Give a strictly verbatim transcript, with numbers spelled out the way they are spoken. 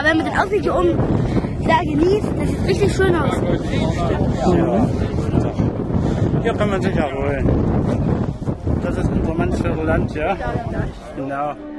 wenn man den Ausblick hier oben sehr genießt, das sieht richtig schön aus. Ja. Hier kann man sich erholen. Das ist unser Mansfelder Land, ja? Genau.